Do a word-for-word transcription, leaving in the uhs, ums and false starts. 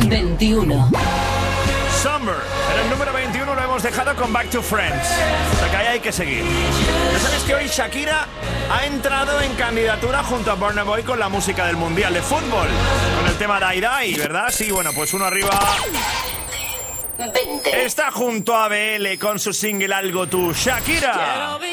veintiuno. Summer. En el número veintiuno lo hemos dejado con Back to Friends. O sea que ahí hay que seguir. Ya sabes que hoy Shakira ha entrado en candidatura junto a Burna Boy con la música del Mundial de Fútbol. Con el tema Die Die, ¿verdad? Sí, bueno, pues uno arriba. veinte. Está junto a B L con su single Algo Tú. Shakira.